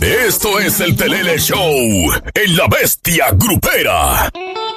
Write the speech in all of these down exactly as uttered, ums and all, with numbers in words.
Esto es el Telele Show en La Bestia Grupera.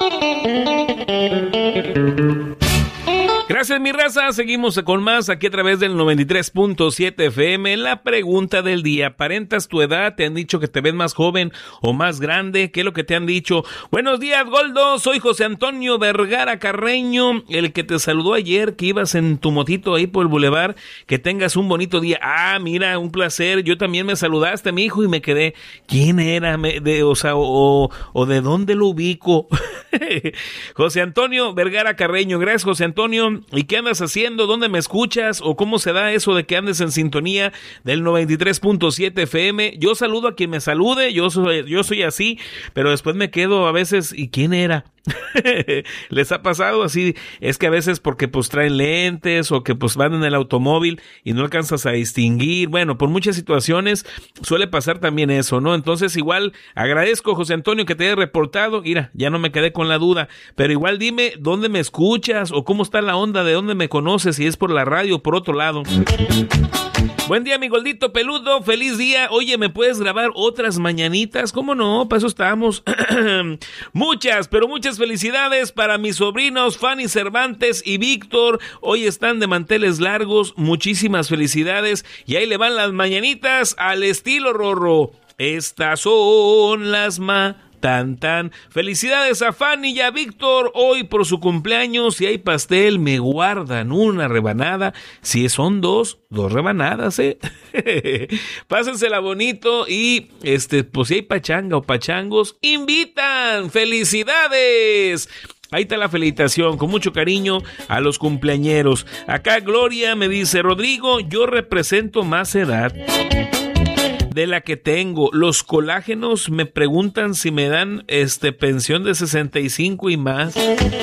Gracias, mi raza. Seguimos con más aquí a través del noventa y tres punto siete F M. La pregunta del día: ¿aparentas tu edad? ¿Te han dicho que te ves más joven o más grande? ¿Qué es lo que te han dicho? Buenos días, Goldo. Soy José Antonio Vergara Carreño, el que te saludó ayer, que ibas en tu motito ahí por el bulevar. Que tengas un bonito día. Ah, mira, un placer. Yo también me saludaste, mi hijo, y me quedé. ¿Quién era? Me, de, o sea, o, o de dónde lo ubico. José Antonio Vergara Carreño. Gracias, José Antonio. ¿Y qué andas haciendo? ¿Dónde me escuchas? ¿O cómo se da eso de que andes en sintonía del noventa y tres punto siete F M? Yo saludo a quien me salude, yo soy, yo soy así, pero después me quedo a veces, ¿y quién era? ¿Les ha pasado así? Es que a veces porque pues traen lentes o que pues van en el automóvil y no alcanzas a distinguir. Bueno, por muchas situaciones suele pasar también eso, ¿no? Entonces igual agradezco, José Antonio, que te haya reportado. Mira, ya no me quedé con la duda, pero igual dime dónde me escuchas o cómo está la onda, de dónde me conoces, si es por la radio o por otro lado. Buen día, mi Goldito peludo, feliz día. Oye, ¿me puedes grabar otras mañanitas? ¿Cómo no? Para eso estamos. Muchas, pero muchas felicidades para mis sobrinos Fanny Cervantes y Víctor. Hoy están de manteles largos. Muchísimas felicidades. Y ahí le van las mañanitas al estilo Rorro. Estas son las ma... Tan, tan. Felicidades a Fanny y a Víctor hoy por su cumpleaños. Si hay pastel, me guardan una rebanada. Si son dos, dos rebanadas, ¿eh? Pásensela bonito y, este, pues si hay pachanga o pachangos, invitan. ¡Felicidades! Ahí está la felicitación, con mucho cariño a los cumpleañeros. Acá Gloria me dice: Rodrigo, yo represento más edad de la que tengo. Los colágenos me preguntan si me dan este pensión de sesenta y cinco y más.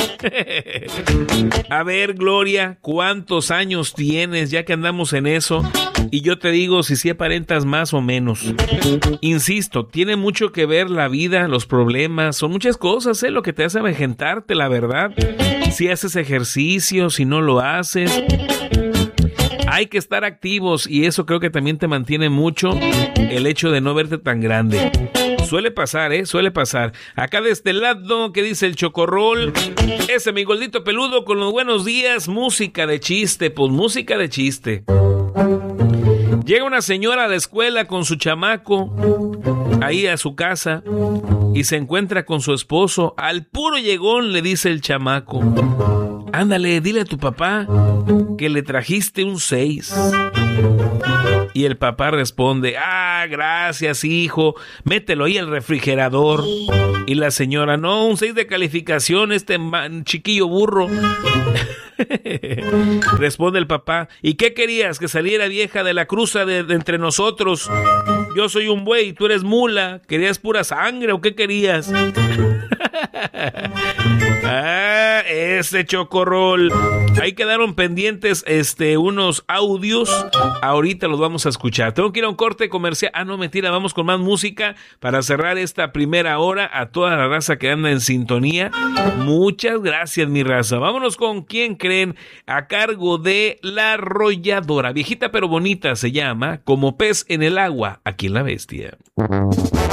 A ver, Gloria, ¿cuántos años tienes ya que andamos en eso? Y yo te digo si sí aparentas más o menos. Insisto, tiene mucho que ver la vida, los problemas, son muchas cosas, ¿eh? Lo que te hace avejentarte, la verdad. Si haces ejercicio, si no lo haces. Hay que estar activos y eso creo que también te mantiene mucho el hecho de no verte tan grande. Suele pasar, ¿eh? Suele pasar. Acá de este lado, ¿qué dice el Chocorrol? Ese mi Goldito peludo con los buenos días. Música de chiste, pues música de chiste. Llega una señora a la escuela con su chamaco, ahí a su casa, y se encuentra con su esposo. Al puro llegón le dice el chamaco: ándale, dile a tu papá que le trajiste un seis. Y el papá responde: ah, gracias, hijo, mételo ahí al refrigerador. Y la señora: no, un seis de calificación, este man, chiquillo burro. Responde el papá: ¿y qué querías? ¿Que saliera vieja de la cruza de, de entre nosotros? Yo soy un buey, tú eres mula. ¿Querías pura sangre o qué querías? Ah, ese Chocorrol. Ahí quedaron pendientes este, unos audios. Ahorita los vamos a escuchar. Tengo que ir a un corte comercial. Ah, no, mentira, vamos con más música para cerrar esta primera hora. A toda la raza que anda en sintonía, muchas gracias, mi raza. Vámonos con ¿quién creen? A cargo de La Arrolladora. Viejita pero bonita se llama, Como pez en el agua, aquí en La Bestia.